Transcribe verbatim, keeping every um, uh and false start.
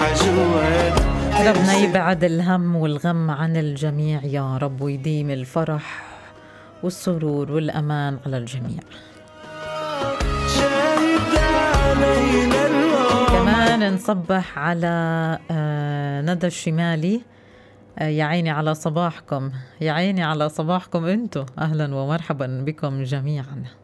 ربنا يبعد الهم والغم عن الجميع يا رب، ويديم الفرح والسرور والأمان على الجميع. كمان نصبح على ندى الشمالي، يا عيني على صباحكم، يا عيني على صباحكم انتو، أهلا ومرحبا بكم جميعا.